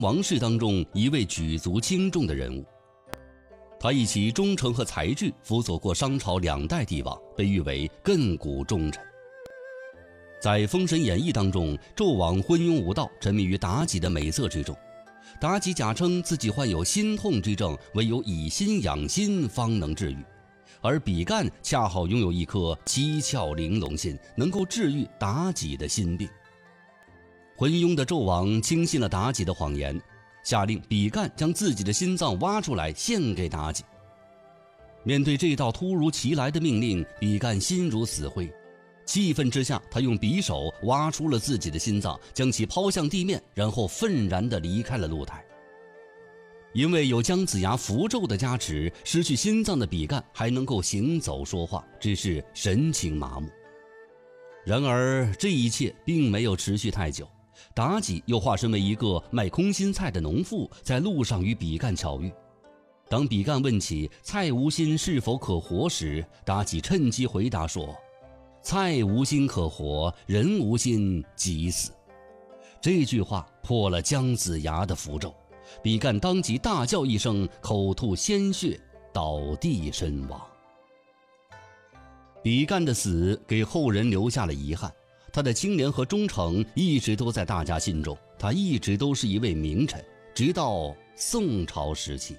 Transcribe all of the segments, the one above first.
王室当中一位举足轻重的人物。他以其忠诚和才智辅佐过商朝2代帝王，被誉为亘古忠臣。在《封神演义》当中，纣王昏庸无道，沉迷于妲己的美色之中。妲己假称自己患有心痛之症，唯有以心养心方能治愈。而比干恰好拥有一颗七窍玲珑心，能够治愈妲己的心病。昏庸的纣王轻信了妲己的谎言，下令比干将自己的心脏挖出来献给妲己。面对这道突如其来的命令，比干心如死灰，气愤之下，他用匕首挖出了自己的心脏，将其抛向地面，然后愤然地离开了露台。因为有姜子牙符咒的加持，失去心脏的比干还能够行走说话，只是神情麻木。然而这一切并没有持续太久，妲己又化身为一个卖空心菜的农妇，在路上与比干巧遇。当比干问起菜无心是否可活时，妲己趁机回答说：菜无心可活，人无心即死。这句话破了姜子牙的符咒，比干当即大叫一声，口吐鲜血，倒地身亡。比干的死给后人留下了遗憾，他的清廉和忠诚一直都在大家心中，他一直都是一位名臣，直到宋朝时期。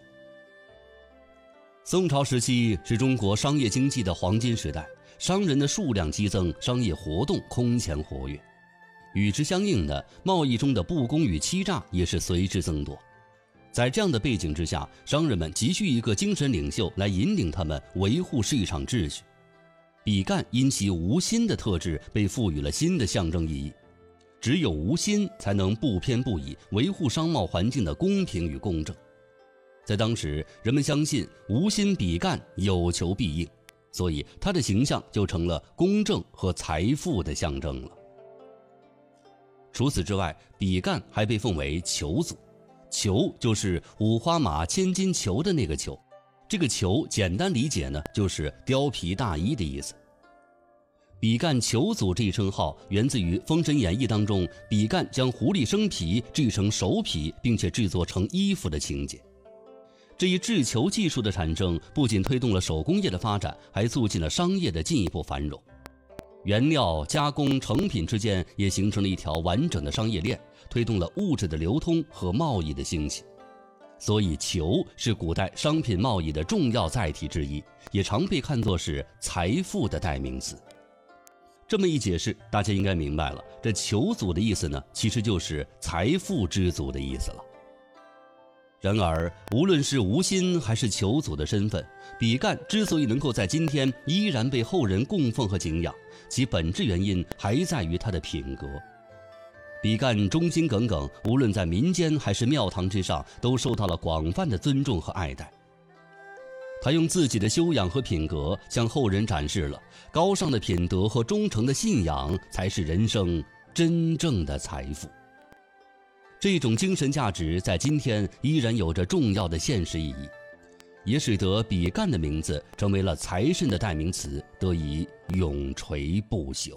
宋朝时期是中国商业经济的黄金时代，商人的数量激增，商业活动空前活跃。与之相应的，贸易中的不公与欺诈也是随之增多。在这样的背景之下，商人们急需一个精神领袖来引领他们，维护市场秩序。比干因其无心的特质被赋予了新的象征意义，只有无心才能不偏不倚，维护商贸环境的公平与公正。在当时，人们相信无心比干有求必应，所以他的形象就成了公正和财富的象征了。除此之外，比干还被奉为裘祖，裘就是五花马千金裘的那个裘，这个裘简单理解呢，就是貂皮大衣的意思。比干裘祖这一称号源自于《封神演义》当中比干将狐狸生皮制成手皮，并且制作成衣服的情节。这一制裘技术的产生，不仅推动了手工业的发展，还促进了商业的进一步繁荣。原料、加工、成品之间也形成了一条完整的商业链，推动了物质的流通和贸易的兴起。所以裘是古代商品贸易的重要载体之一，也常被看作是财富的代名词。这么一解释，大家应该明白了，这裘祖的意思呢，其实就是财富之祖的意思了。然而，无论是无心还是裘祖的身份，比干之所以能够在今天依然被后人供奉和敬仰，其本质原因还在于他的品格。比干忠心耿耿，无论在民间还是庙堂之上，都受到了广泛的尊重和爱戴。他用自己的修养和品格向后人展示了高尚的品德和忠诚的信仰才是人生真正的财富。这种精神价值在今天依然有着重要的现实意义，也使得比干的名字成为了财神的代名词，得以永垂不朽。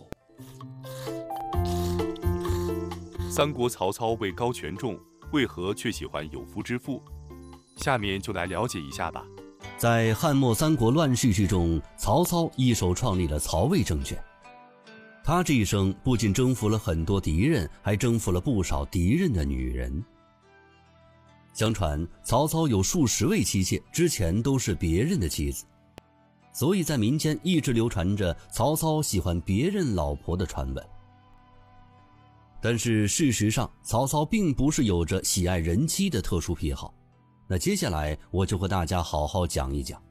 三国曹操位高权重，为何却喜欢有夫之妇？下面就来了解一下吧。 在汉末三国乱世之中，曹操一手创立了曹魏政权。他这一生不仅征服了很多敌人，还征服了不少敌人的女人。相传曹操有数十位妻妾，之前都是别人的妻子，所以在民间一直流传着曹操喜欢别人老婆的传闻。但是事实上，曹操并不是有着喜爱人妻的特殊癖好。那接下来我就和大家好好讲一讲。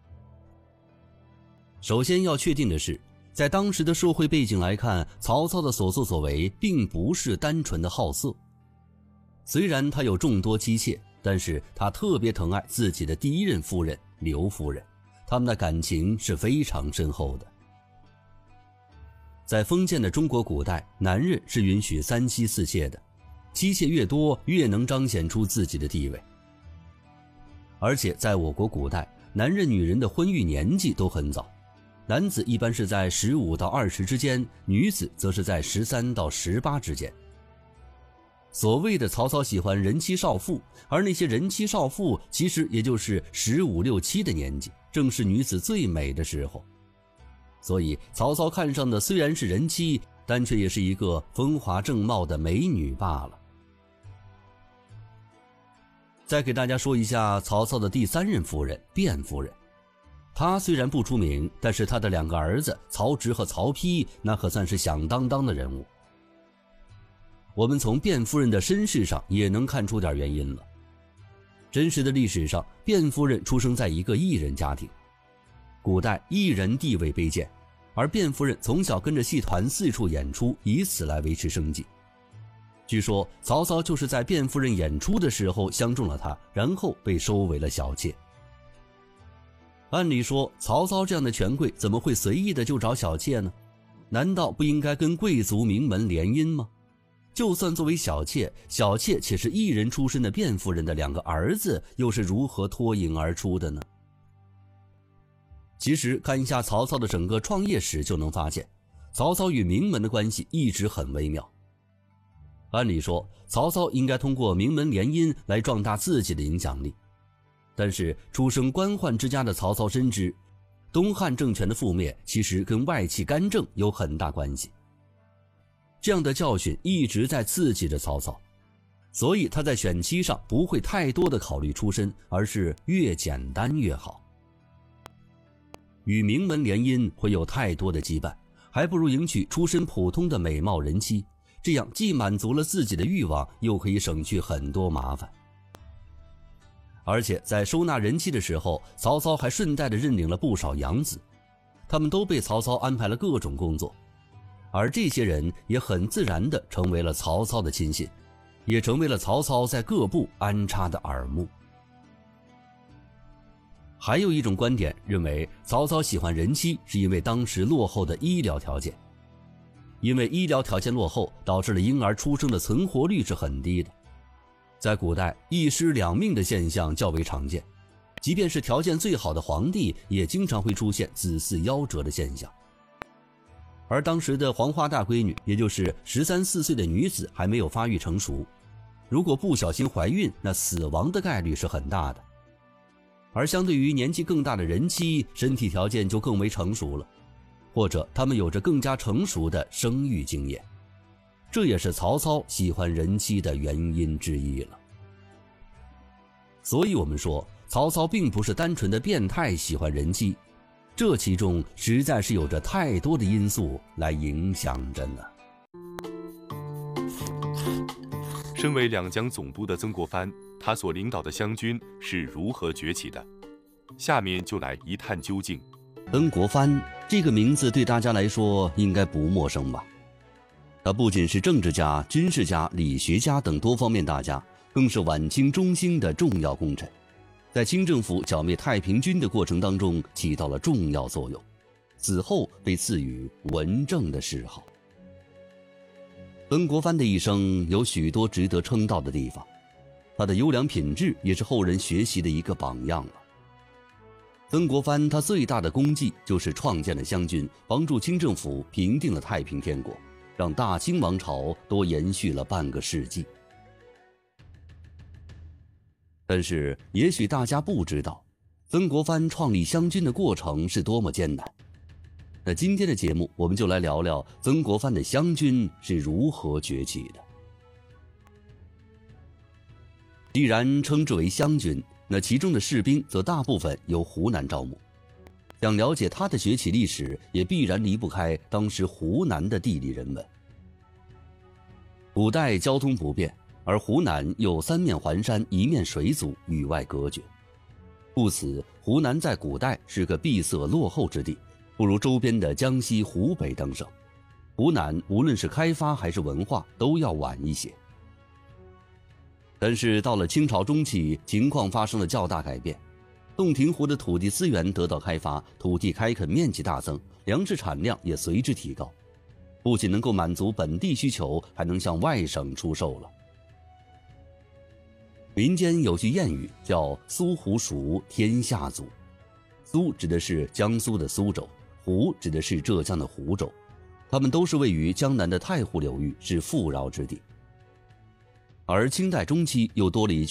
首先要确定的是，在当时的社会背景来看，曹操的所作所为并不是单纯的好色。虽然他有众多妻妾，但是他特别疼爱自己的第一任夫人刘夫人，他们的感情是非常深厚的。在封建的中国古代，男人是允许三妻四妾的，妻妾越多越能彰显出自己的地位。而且在我国古代，男人女人的婚育年纪都很早，男子一般是在15到20之间，女子则是在13到18之间。 所谓的曹操喜欢人妻少妇，而那些人妻少妇其实也就是15、16、17的年纪，正是女子最美的时候。所以曹操看上的虽然是人妻，但却也是一个风华正茂的美女罢了。再给大家说一下曹操的第3任夫人卞夫人。她虽然不出名，但是她的2个儿子曹植和曹丕那可算是响当当的人物。我们从卞夫人的身世上也能看出点原因了。真实的历史上，卞夫人出生在一个艺人家庭，古代艺人地位卑贱，而卞夫人从小跟着戏团四处演出，以此来维持生计。据说曹操就是在卞夫人演出的时候相中了她，然后被收为了小妾。按理说曹操这样的权贵怎么会随意的就找小妾呢？难道不应该跟贵族名门联姻吗？就算作为小妾且是艺人出身的卞夫人的2个儿子又是如何脱颖而出的呢？其实看一下曹操的整个创业史就能发现，曹操与名门的关系一直很微妙。按理说曹操应该通过名门联姻来壮大自己的影响力，但是出生官宦之家的曹操深知，东汉政权的覆灭其实跟外戚干政有很大关系。这样的教训一直在刺激着曹操，所以他在选妻上不会太多的考虑出身，而是越简单越好。与名门联姻会有太多的羁绊，还不如迎娶出身普通的美貌人妻，这样既满足了自己的欲望，又可以省去很多麻烦。而且在收纳人妻的时候，曹操还顺带的认领了不少养子，他们都被曹操安排了各种工作，而这些人也很自然地成为了曹操的亲信，也成为了曹操在各部安插的耳目。还有一种观点认为，曹操喜欢人妻是因为当时落后的医疗条件，因为医疗条件落后，导致了婴儿出生的存活率是很低的。在古代，一尸两命的现象较为常见，即便是条件最好的皇帝，也经常会出现子嗣夭折的现象。而当时的黄花大闺女，也就是13、14岁的女子还没有发育成熟，如果不小心怀孕，那死亡的概率是很大的。而相对于年纪更大的人妻，身体条件就更为成熟了，或者他们有着更加成熟的生育经验，这也是曹操喜欢人妻的原因之一了。所以我们说，曹操并不是单纯的变态喜欢人妻，这其中实在是有着太多的因素来影响着呢。 身为两江总督的曾国藩，他所领导的湘军是如何崛起的？下面就来一探究竟。 曾国藩这个名字对大家来说应该不陌生吧？他不仅是政治家、军事家、理学家等多方面大家，更是晚清中兴的重要功臣，在清政府剿灭太平军的过程当中起到了重要作用，死后被赐予文正的谥号。曾国藩的一生有许多值得称道的地方，他的优良品质也是后人学习的一个榜样了。曾国藩他最大的功绩就是创建了湘军，帮助清政府平定了太平天国，让大清王朝多延续了半个世纪。但是也许大家不知道，曾国藩创立湘军的过程是多么艰难。那今天的节目，我们就来聊聊曾国藩的湘军是如何崛起的。既然称之为湘军，那其中的士兵则大部分由湖南招募。想了解他的崛起历史，也必然离不开当时湖南的地理人文。古代交通不便，而湖南又三面环山，一面水阻，与外隔绝，故此湖南在古代是个闭塞落后之地，不如周边的江西、湖北等省。湖南无论是开发还是文化都要晚一些。但是到了清朝中期，情况发生了较大改变，洞庭湖的土地资源得到开发，土地开垦面积大增，粮食产量也随之提高，不仅能够满足本地需求，还能向外省出售了。民间有句谚语叫苏湖熟，天下足。苏指的是江苏的苏州，湖指的是浙江的湖州，它们都是位于江南的太湖流域，是富饶之地。 而清代中期又多了一句